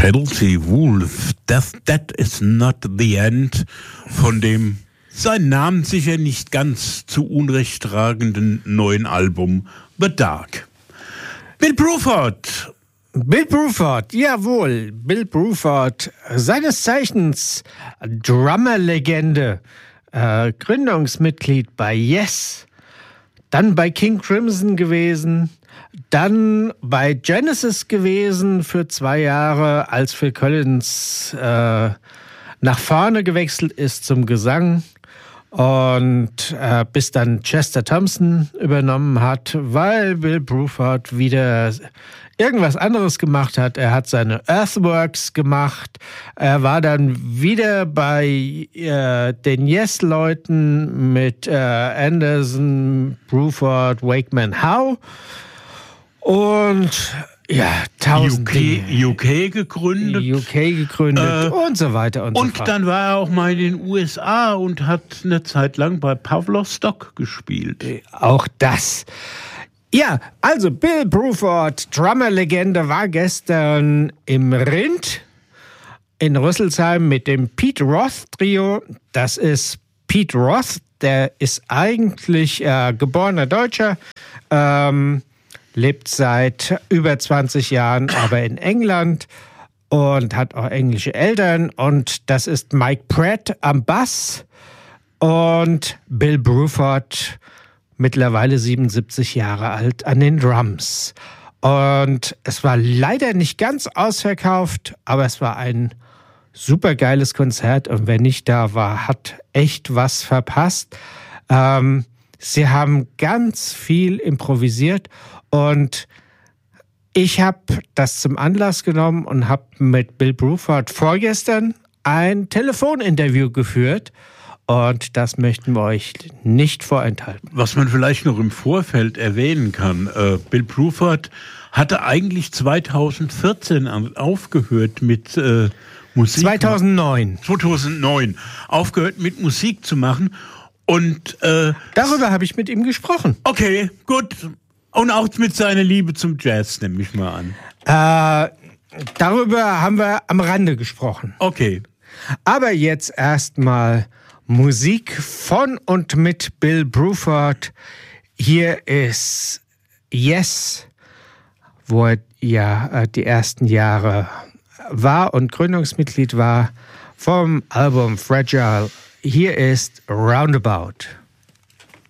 Chelsea Wolfe, That is not the end, von dem seinen Namen sicher nicht ganz zu Unrecht tragenden neuen Album The Dark. Bill Bruford, jawohl, Bill Bruford, seines Zeichens Drummer-Legende, Gründungsmitglied bei Yes, dann bei King Crimson gewesen, dann bei Genesis gewesen für 2 Jahre, als Phil Collins nach vorne gewechselt ist zum Gesang und bis dann Chester Thompson übernommen hat, weil Bill Bruford wieder irgendwas anderes gemacht hat. Er hat seine Earthworks gemacht. Er war dann wieder bei den Yes-Leuten mit Anderson, Bruford, Wakeman Howe. Und ja, 1000 UK gegründet. Und so weiter und so fort. Und dann war er auch mal in den USA und hat eine Zeit lang bei Pavlov Stock gespielt. Auch das. Ja, also Bill Bruford, Drummer-Legende, war gestern im Rind in Rüsselsheim mit dem Pete Roth-Trio. Das ist Pete Roth, der ist eigentlich geborener Deutscher, lebt seit über 20 Jahren aber in England und hat auch englische Eltern. Und das ist Mike Pratt am Bass und Bill Bruford, mittlerweile 77 Jahre alt, an den Drums. Und es war leider nicht ganz ausverkauft, aber es war ein super geiles Konzert. Und wer nicht da war, hat echt was verpasst. Sie haben ganz viel improvisiert und ich habe das zum Anlass genommen und habe mit Bill Bruford vorgestern ein Telefoninterview geführt. Und das möchten wir euch nicht vorenthalten. Was man vielleicht noch im Vorfeld erwähnen kann, Bill Bruford hatte eigentlich 2014 aufgehört mit Musik. 2009 aufgehört mit Musik zu machen. Und darüber habe ich mit ihm gesprochen. Okay, gut. Und auch mit seiner Liebe zum Jazz, nehme ich mal an. Darüber haben wir am Rande gesprochen. Okay. Aber jetzt erstmal Musik von und mit Bill Bruford. Hier ist Yes, wo er ja die ersten Jahre war und Gründungsmitglied war vom Album Fragile. Hier ist Roundabout.